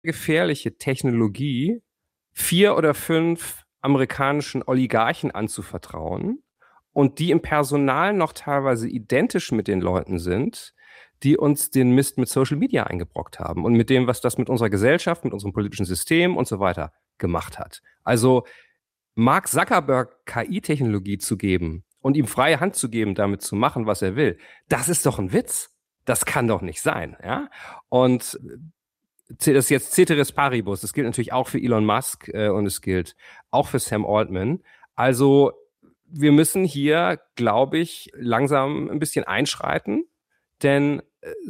gefährliche Technologie 4 oder 5 amerikanischen Oligarchen anzuvertrauen und die im Personal noch teilweise identisch mit den Leuten sind, die uns den Mist mit Social Media eingebrockt haben und mit dem, was das mit unserer Gesellschaft, mit unserem politischen System und so weiter gemacht hat. Also Mark Zuckerberg KI-Technologie zu geben und ihm freie Hand zu geben, damit zu machen, was er will, das ist doch ein Witz. Das kann doch nicht sein, ja? Und das ist jetzt Ceteris Paribus. Das gilt natürlich auch für Elon Musk und es gilt auch für Sam Altman. Also wir müssen hier, glaube ich, langsam ein bisschen einschreiten, denn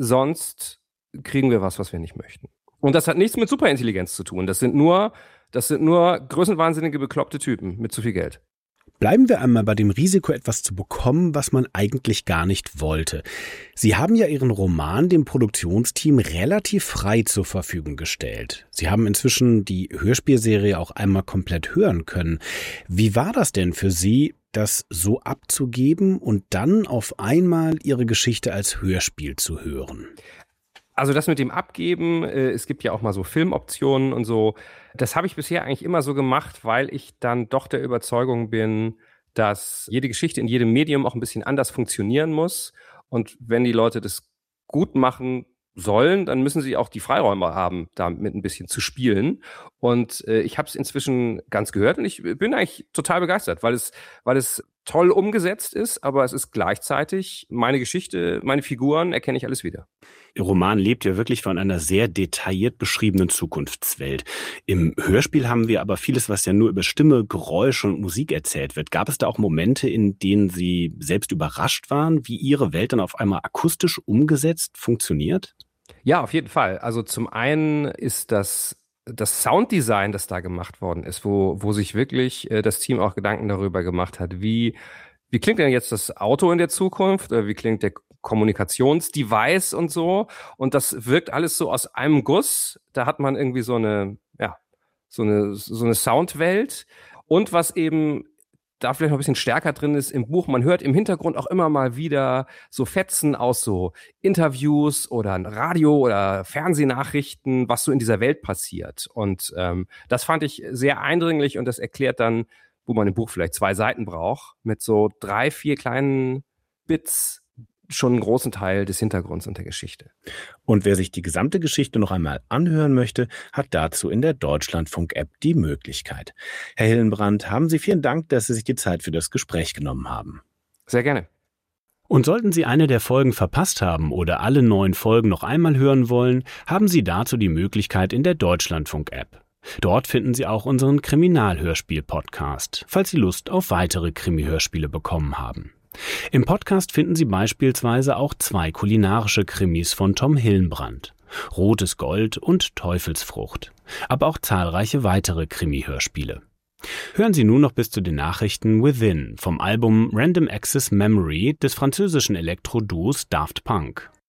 sonst kriegen wir was wir nicht möchten. Und das hat nichts mit Superintelligenz zu tun. Das sind nur größenwahnsinnige, bekloppte Typen mit zu viel Geld. Bleiben wir einmal bei dem Risiko, etwas zu bekommen, was man eigentlich gar nicht wollte. Sie haben ja Ihren Roman dem Produktionsteam relativ frei zur Verfügung gestellt. Sie haben inzwischen die Hörspielserie auch einmal komplett hören können. Wie war das denn für Sie, das so abzugeben und dann auf einmal Ihre Geschichte als Hörspiel zu hören? Also das mit dem Abgeben, es gibt ja auch mal so Filmoptionen und so. Das habe ich bisher eigentlich immer so gemacht, weil ich dann doch der Überzeugung bin, dass jede Geschichte in jedem Medium auch ein bisschen anders funktionieren muss. Und wenn die Leute das gut machen sollen, dann müssen sie auch die Freiräume haben, damit ein bisschen zu spielen. Und ich habe es inzwischen ganz gehört und ich bin eigentlich total begeistert, weil es toll umgesetzt ist, aber es ist gleichzeitig meine Geschichte, meine Figuren, erkenne ich alles wieder. Ihr Roman lebt ja wirklich von einer sehr detailliert beschriebenen Zukunftswelt. Im Hörspiel haben wir aber vieles, was ja nur über Stimme, Geräusch und Musik erzählt wird. Gab es da auch Momente, in denen Sie selbst überrascht waren, wie Ihre Welt dann auf einmal akustisch umgesetzt funktioniert? Ja, auf jeden Fall. Also zum einen ist das Sounddesign, das da gemacht worden ist, wo sich wirklich das Team auch Gedanken darüber gemacht hat, wie klingt denn jetzt das Auto in der Zukunft? Wie klingt der Kommunikationsdevice und so? Und das wirkt alles so aus einem Guss. Da hat man irgendwie so eine Soundwelt. Und was eben da vielleicht noch ein bisschen stärker drin ist im Buch, man hört im Hintergrund auch immer mal wieder so Fetzen aus so Interviews oder Radio- oder Fernsehnachrichten, was so in dieser Welt passiert. Und das fand ich sehr eindringlich und das erklärt dann, wo man im Buch vielleicht 2 Seiten braucht, mit so 3, 4 kleinen Bits schon einen großen Teil des Hintergrunds und der Geschichte. Und wer sich die gesamte Geschichte noch einmal anhören möchte, hat dazu in der Deutschlandfunk-App die Möglichkeit. Herr Hillenbrand, haben Sie vielen Dank, dass Sie sich die Zeit für das Gespräch genommen haben. Sehr gerne. Und sollten Sie eine der Folgen verpasst haben oder alle 9 Folgen noch einmal hören wollen, haben Sie dazu die Möglichkeit in der Deutschlandfunk-App. Dort finden Sie auch unseren Kriminalhörspiel-Podcast, falls Sie Lust auf weitere Krimi-Hörspiele bekommen haben. Im Podcast finden Sie beispielsweise auch 2 kulinarische Krimis von Tom Hillenbrand, Rotes Gold und Teufelsfrucht, aber auch zahlreiche weitere Krimi-Hörspiele. Hören Sie nun noch bis zu den Nachrichten Within vom Album Random Access Memory des französischen Elektro-Duos Daft Punk.